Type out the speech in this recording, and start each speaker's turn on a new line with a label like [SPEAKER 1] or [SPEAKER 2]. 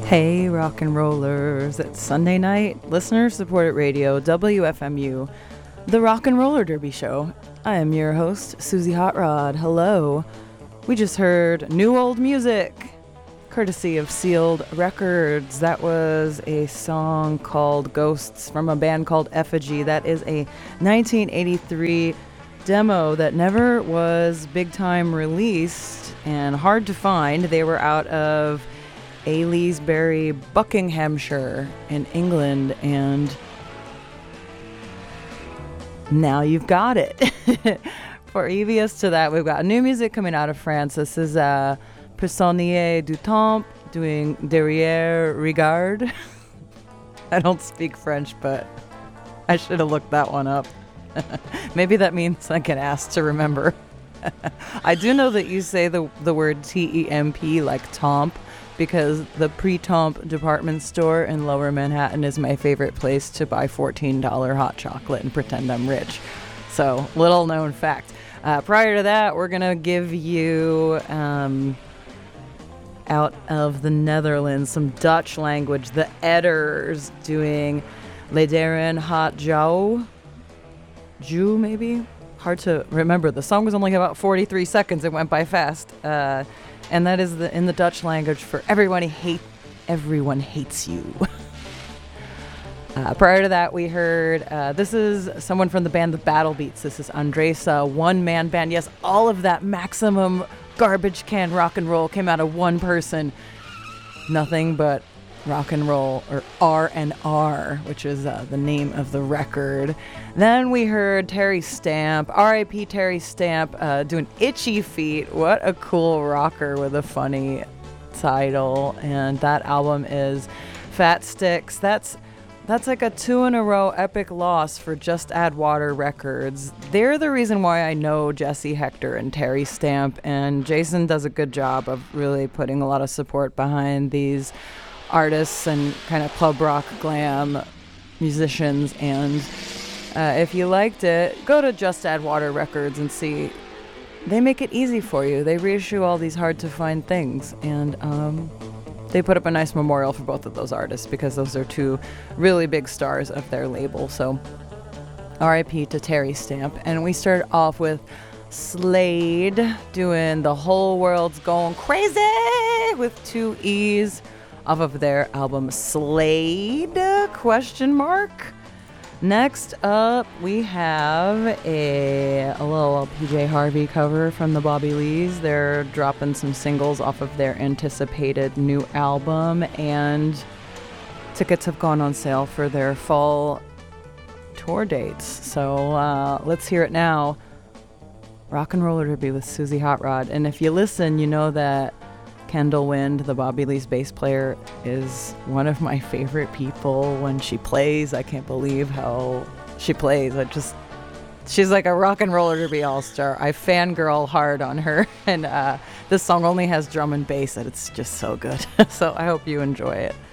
[SPEAKER 1] Hey, rock and rollers. It's Sunday night, listener-supported radio, WFMU, the Rock and Roller Derby Show. I am your host, Susie Hot Rod. Hello. We just heard new old music, courtesy of Sealed Records. That was a song called Ghosts from a band called Effigy. That is a 1983 demo that never was big-time released and hard to find. They were out of Aylesbury, Buckinghamshire in England, and now you've got it. For EVS to that, we've got new music coming out of France. This is Prisonnier du Temps doing Derrière Regard. I don't speak French, but I should have looked that one up. Maybe that means I get asked to remember. I do know that you say the word T-E-M-P like Tomp, because the Pre-Tomp department store in Lower Manhattan is my favorite place to buy $14 hot chocolate and pretend I'm rich. So, little known fact. Prior to that, we're going to give you, out of the Netherlands, some Dutch language. The Edders doing Lederen Hot Jou. Jew, maybe? Hard to remember. The song was only about 43 seconds. It went by fast. And that is in the Dutch language for everyone hates you. Prior to that, we heard, this is someone from the band The Battle Beats. This is Andresa, one-man band. Yes, all of that maximum garbage can rock and roll came out of one person. Nothing but rock and roll, or R&R, which is the name of the record. Then we heard Terry Stamp, R.I.P. Terry Stamp, doing Itchy Feet. What a cool rocker with a funny title. And that album is Fat Sticks. That's like a 2-in-a-row epic loss for Just Add Water Records. They're the reason why I know Jesse Hector and Terry Stamp, and Jason does a good job of really putting a lot of support behind these artists and kind of pub rock glam musicians. And if you liked it, go to Just Add Water Records and see. They make it easy for you. They reissue all these hard to find things, and they put up a nice memorial for both of those artists because those are two really big stars of their label. So R.I.P. to Terry Stamp. And we started off with Slade doing The Whole World's Going Crazy with 2 E's off of their album Slade, ? Next up, we have a little PJ Harvey cover from the Bobby Lees. They're dropping some singles off of their anticipated new album, and tickets have gone on sale for their fall tour dates. So let's hear it now. Rock and Roller Derby with Susie Hot Rod. And if you listen, you know that Kendall Wind, the Bobby Lee's bass player, is one of my favorite people when she plays. I can't believe how she plays. She's like a rock and roller derby all-star. I fangirl hard on her, and this song only has drum and bass, and it's just so good. So I hope you enjoy it.